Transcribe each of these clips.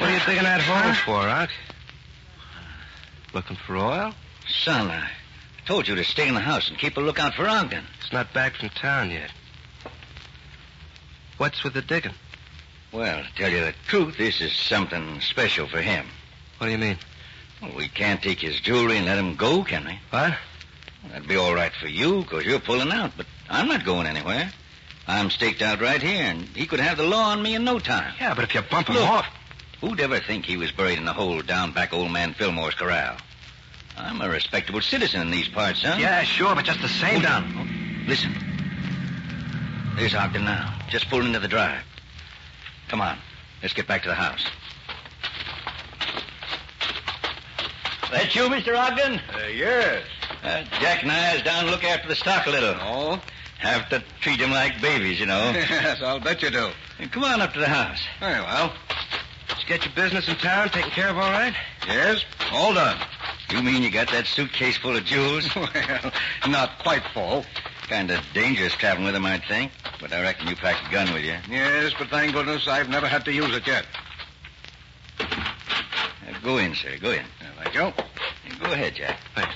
are you digging that hole for, Unc? Looking for oil? Son, I told you to stay in the house and keep a lookout for Ogden. He's not back from town yet. What's with the digging? Well, to tell you the truth, this is something special for him. What do you mean? Well, we can't take his jewelry and let him go, can we? What? Well, that'd be all right for you, because you're pulling out, but I'm not going anywhere. I'm staked out right here, and he could have the law on me in no time. Yeah, but if you bump him Look, off... Who'd ever think he was buried in a hole down back old man Fillmore's corral? I'm a respectable citizen in these parts, son. Yeah, sure, but just the same... Hold down. Oh, listen. There's Ogden now, just pulling into the drive. Come on, let's get back to the house. That you, Mr. Ogden? Yes. Jack and I is down to look after the stock a little. Oh? Have to treat him like babies, you know. Yes, I'll bet you do. Come on up to the house. Very well. Did you get your business in town taken care of all right? Yes, all done. You mean you got that suitcase full of jewels? Well, not quite full. Kind of dangerous traveling with them, I'd think. But I reckon you packed a gun with you. Yes, but thank goodness I've never had to use it yet. Go in, sir. Go in. Thank you. Go ahead, Jack. Thanks.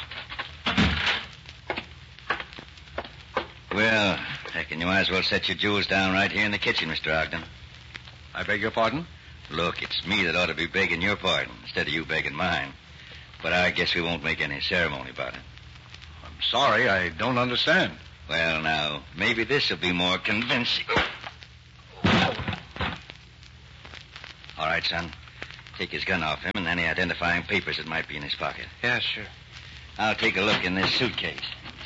Well, I reckon you might as well set your jewels down right here in the kitchen, Mr. Ogden. I beg your pardon? Look, it's me that ought to be begging your pardon instead of you begging mine. But I guess we won't make any ceremony about it. I'm sorry, I don't understand. Well, now, maybe this will be more convincing. All right, son. Take his gun off him and any identifying papers that might be in his pocket. Yeah, sure. I'll take a look in this suitcase.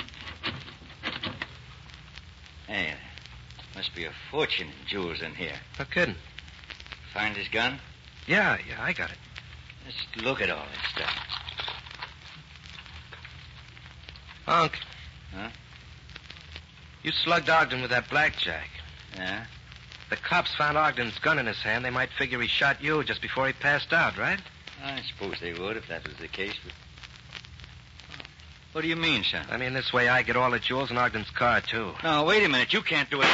Hey, must be a fortune in jewels in here. No kidding. Find his gun? Yeah, I got it. Just look at all this stuff. Unc. Huh? You slugged Ogden with that blackjack. Yeah? The cops found Ogden's gun in his hand. They might figure he shot you just before he passed out, right? I suppose they would if that was the case, but... What do you mean, son? I mean, this way I get all the jewels in Ogden's car, too. No, wait a minute. You can't do it.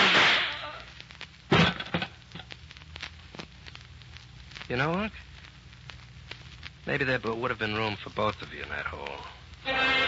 You know, Unc? Maybe there would have been room for both of you in that hole.